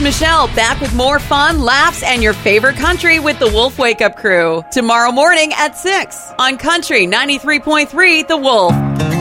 Michelle, back with more fun, laughs, and your favorite country with the Wolf Wake Up Crew. Tomorrow morning at 6 on Country 93.3 The Wolf.